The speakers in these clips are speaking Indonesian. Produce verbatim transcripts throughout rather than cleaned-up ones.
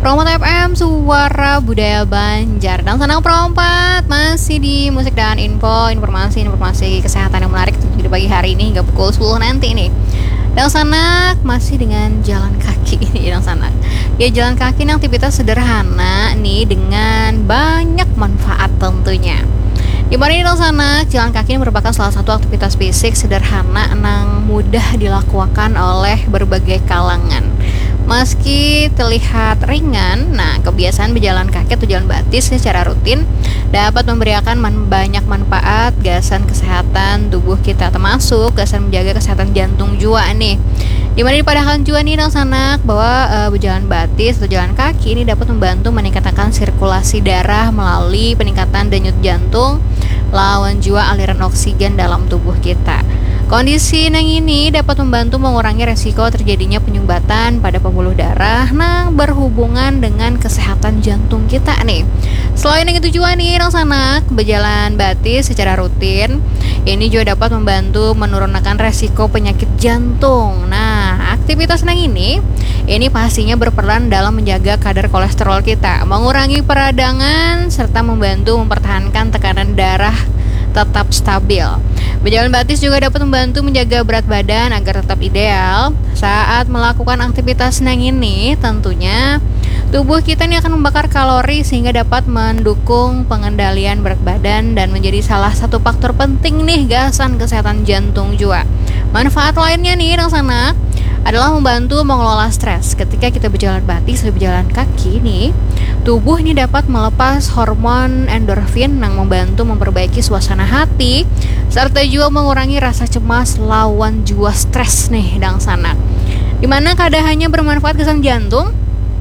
Promot F M, suara budaya Banjar. Dan senang perompat masih di musik dan info, informasi-informasi kesehatan yang menarik di pagi hari ini hingga pukul sepuluh nanti nih. Dan sanak masih dengan jalan kaki ini, dan sanak. Ya, jalan kaki ini aktivitas sederhana nih dengan banyak manfaat tentunya. Di mana ini sanak, jalan kaki ini merupakan salah satu aktivitas fisik sederhana yang mudah dilakukan oleh berbagai kalangan. Meski terlihat ringan, nah kebiasaan berjalan kaki atau jalan batis secara rutin dapat memberikan man- banyak manfaat gasan kesehatan tubuh kita, termasuk gasan menjaga kesehatan jantung juga nih. Dimana dipadahkan juga nih sanak bahwa e, berjalan batis atau jalan kaki ini dapat membantu meningkatkan sirkulasi darah melalui peningkatan denyut jantung, lawan juga aliran oksigen dalam tubuh kita. Kondisi yang ini dapat membantu mengurangi resiko terjadinya penyumbatan pada pembuluh darah yang berhubungan dengan kesehatan jantung kita nih. Selain itu juga nih sanak, berjalan batis secara rutin ini juga dapat membantu menurunkan resiko penyakit jantung. Nah, aktivitas yang ini ini pastinya berperan dalam menjaga kadar kolesterol kita, mengurangi peradangan serta membantu mempertahankan tekanan darah tetap stabil. Berjalan batis juga dapat membantu menjaga berat badan agar tetap ideal saat melakukan aktivitas senang ini. Tentunya tubuh kita ini akan membakar kalori sehingga dapat mendukung pengendalian berat badan dan menjadi salah satu faktor penting nih gasan kesehatan jantung juga. Manfaat lainnya nih yang sana adalah membantu mengelola stres. Ketika kita berjalan batis atau berjalan kaki nih, tubuh ini dapat melepas hormon endorfin yang membantu memperbaiki suasana hati serta juga mengurangi rasa cemas lawan juga stres nih dan sana. Dimana kada hanya bermanfaat kesehatan jantung,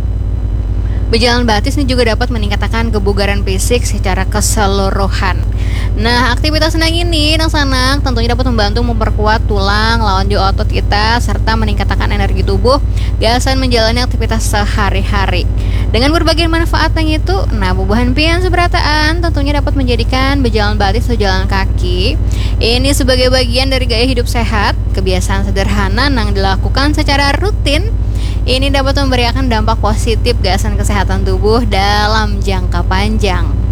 berjalan batis ini juga dapat meningkatkan kebugaran fisik secara keseluruhan. Nah, aktivitas senang ini yang sana tentunya dapat membantu memperkuat tulang, lawan juga otot kita, serta meningkatkan energi tubuh gasan menjalani aktivitas sehari-hari. Dengan berbagai manfaat yang itu, nah bubuhan pian seberataan tentunya dapat menjadikan berjalan batis atau jalan kaki ini sebagai bagian dari gaya hidup sehat. Kebiasaan sederhana yang dilakukan secara rutin ini dapat memberikan dampak positif gasan kesehatan tubuh dalam jangka panjang.